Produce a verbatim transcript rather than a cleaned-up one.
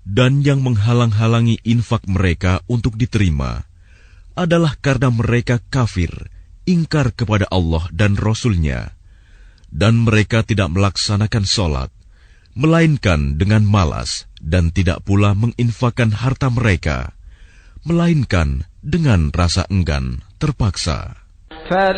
Dan yang menghalang-halangi infak mereka untuk diterima adalah karena mereka kafir, ingkar kepada Allah dan Rasul-Nya, dan mereka tidak melaksanakan sholat, melainkan dengan malas, dan tidak pula menginfakkan harta mereka, melainkan dengan rasa enggan terpaksa.